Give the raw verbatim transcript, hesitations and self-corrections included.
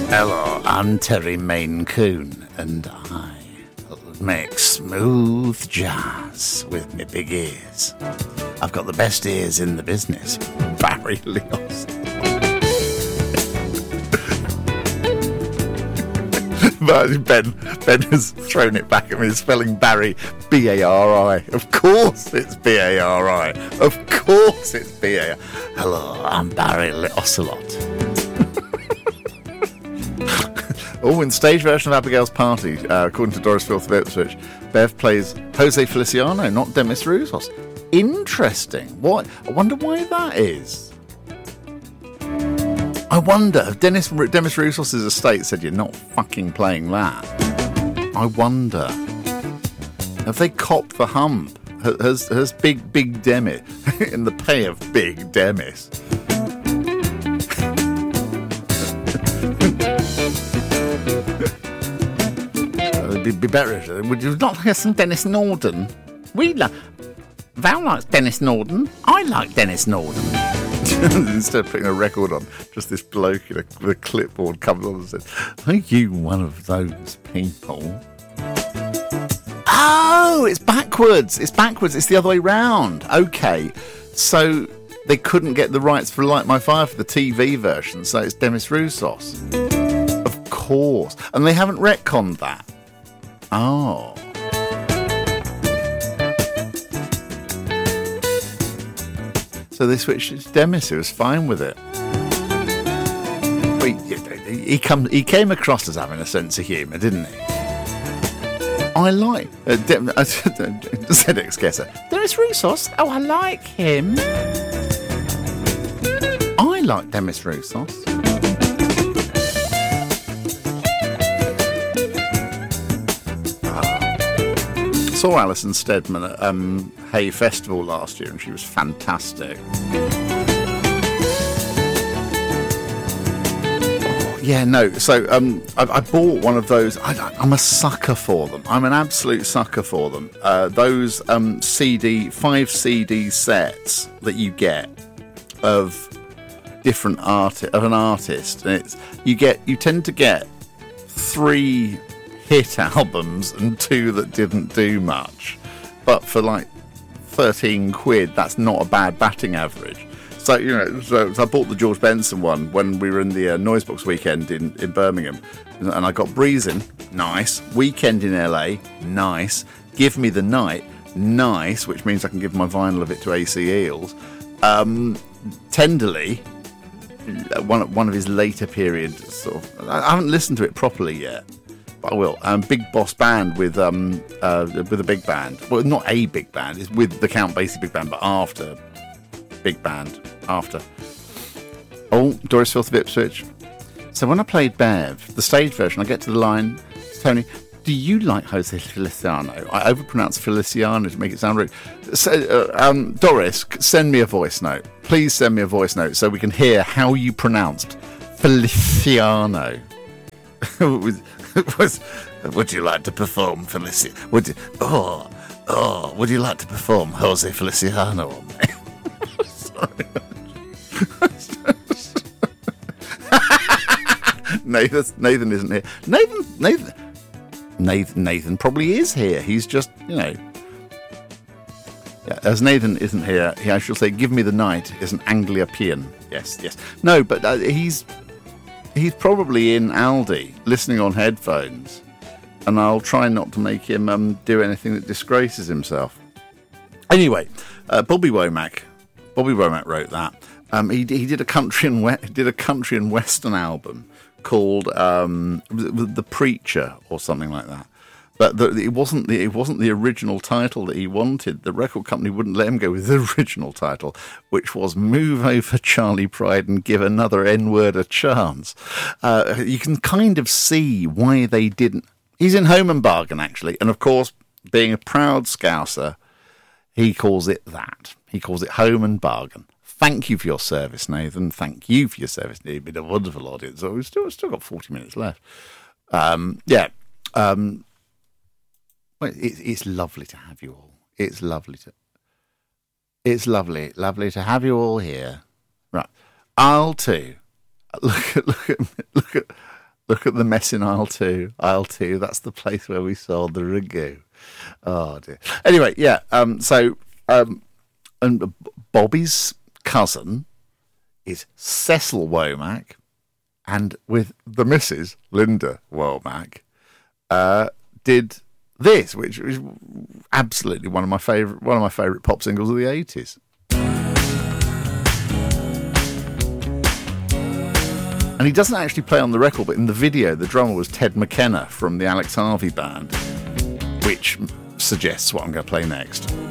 Hello, I'm Terry Maine Coon, and I make smooth jazz with my big ears. I've got the best ears in the business. Barry Leos. But Ben, Ben has thrown it back at me, spelling Barry B A R I. Of course it's B A R I. Of course it's B A R I. Hello, I'm Barry Ocelot. Oh, in stage version of Abigail's Party, uh, according to Doris Filth of Ipswich, Bev plays Jose Feliciano, not Demis Roussos. Interesting. What? I wonder why that is. I wonder if Dennis, Demis Roussos' estate said you're not fucking playing that. I wonder. Have they copped the hump? Has, has Big, Big Demis, in the pay of Big Demis, it'd be, be better. Would you not hear some Dennis Norden? We like. Val likes Dennis Norden. I like Dennis Norden. Instead of putting a record on, just this bloke in a, with a clipboard comes on and says, "Are you one of those people?" Oh, it's backwards. It's backwards. It's the other way round. Okay, so they couldn't get the rights for Light My Fire for the T V version, so it's Demis Roussos. Of course. And they haven't retconned that. Oh. So they switched it to Demis, who was fine with it. But he, he, come, he came across as having a sense of humour, didn't he? I like... Uh, De- uh, Z X Guesser. Demis Roussos? Oh, I like him. I like Demis Roussos. Saw Alison Steadman at um, Hay Festival last year, and she was fantastic. Oh, yeah, no. So um, I, I bought one of those. I, I'm a sucker for them. I'm an absolute sucker for them. Uh, those um, C D, five C D sets that you get of different art of an artist, and it's you get you tend to get three hit albums and two that didn't do much, but for like thirteen quid, that's not a bad batting average. So you know, so, so I bought the George Benson one when we were in the uh, Noisebox weekend in, in Birmingham, and I got Breezin', nice. Weekend in L A, nice. Give Me the Night, nice, which means I can give my vinyl of it to A C Eels. Um, Tenderly, one one of his later period sort of. I haven't listened to it properly yet. I will. Um, Big Boss Band with um uh, with a big band. Well, not a big band. It's with the Count Basie big band, but after big band after. Oh, Doris Filth of Ipswich. So when I played Bev, the stage version, I get to the line, Tony, do you like Jose Feliciano? I overpronounce Feliciano to make it sound rude. So, uh, um, Doris, send me a voice note. Please send me a voice note so we can hear how you pronounced Feliciano. was, was, would you like to perform Feliciano? Would you, oh, oh, would you like to perform Jose Feliciano on me? Sorry. Nathan, Nathan isn't here. Nathan, Nathan, Nathan, Nathan probably is here. He's just, you know. Yeah, as Nathan isn't here, he, I shall say, "Give Me the Night" is an Anglia Pian. Yes, yes. No, but uh, he's he's probably in Aldi listening on headphones, and I'll try not to make him um, do anything that disgraces himself. Anyway, uh, Bobby Womack, Bobby Womack wrote that. Um, he he did a country and we- did a country and western album called um, The Preacher or something like that. But the, it wasn't the it wasn't the original title that he wanted. The record company wouldn't let him go with the original title, which was "Move Over Charlie Pride and Give Another N-Word a Chance." Uh, you can kind of see why they didn't. He's in Home and Bargain, actually, and of course, being a proud Scouser, he calls it that. He calls it Home and Bargain. Thank you for your service, Nathan. Thank you for your service. You've been a wonderful audience. So we've still, we've still got forty minutes left. Um, yeah. Um, well, it, it's lovely to have you all. It's lovely to... It's lovely, lovely to have you all here. Right. I'll too. Look at, look at, look at... Look at the mess in aisle two. Aisle two, that's the place where we sold the ragu. Oh, dear. Anyway, yeah, um, so um, and Bobby's cousin is Cecil Womack, and with the Missus Linda Womack, uh, did this, which is absolutely one of my favourite one of my favourite pop singles of the eighties. And he doesn't actually play on the record, but in the video, the drummer was Ted McKenna from the Alex Harvey Band, which suggests what I'm going to play next.